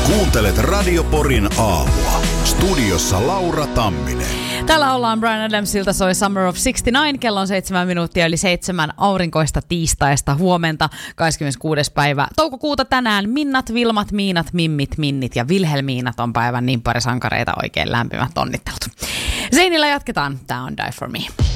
Kuuntelet Radio Porin aamua. Studiossa Laura Tamminen. Täällä ollaan Bryan Adamsilta, soi Summer of 69, kello on 7 minuuttia yli 7 aurinkoista tiistaista huomenta, 26. päivä toukokuuta tänään. Minnat, Vilmat, Miinat, Mimmit, Minnit ja Vilhelmiinat on päivän nimpparisankareita, oikein lämpimät onnittelut. Seinillä jatketaan, tää on Die For Me.